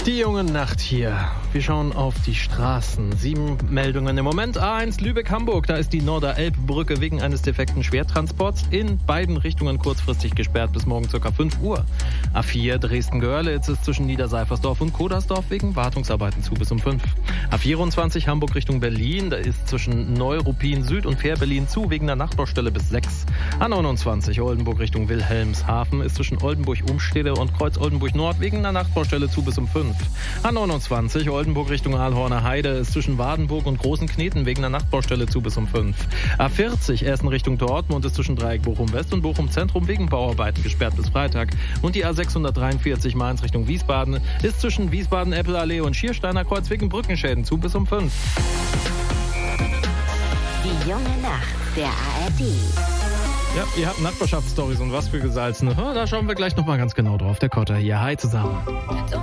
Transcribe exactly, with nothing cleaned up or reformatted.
Die junge Nacht hier. Wir schauen auf die Straßen. Sieben Meldungen im Moment. A eins Lübeck-Hamburg. Da ist die Norderelbbrücke wegen eines defekten Schwertransports in beiden Richtungen kurzfristig gesperrt bis morgen ca. fünf Uhr. A vier Dresden-Görlitz ist zwischen Niederseifersdorf und Kodersdorf wegen Wartungsarbeiten zu bis um fünf. A vierundzwanzig Hamburg Richtung Berlin. Da ist zwischen Neuruppin Süd und Fährberlin zu wegen der Nachtbaustelle bis sechs. A neunundzwanzig Oldenburg Richtung Wilhelmshaven ist zwischen Oldenburg-Umstede und Kreuz-Oldenburg-Nord wegen der Nachtbaustelle zu bis um fünf. A neunundzwanzig Oldenburg Richtung Aalhorner Heide ist zwischen Wadenburg und Großen Kneten wegen der Nachtbaustelle zu bis um fünf. A vierzig Essen Richtung Dortmund ist zwischen Dreieck Bochum West und Bochum Zentrum wegen Bauarbeiten gesperrt bis Freitag. Und die A sechshundertdreiundvierzig Mainz Richtung Wiesbaden ist zwischen Wiesbaden-Eppelallee und Schiersteiner Kreuz wegen Brückenschäden zu bis um fünf. Die junge Nacht der A R D. Ja, ihr habt Nachbarschaftsstories und was für Gesalzene. Da schauen wir gleich nochmal ganz genau drauf. Der Kotter hier. Hi zusammen.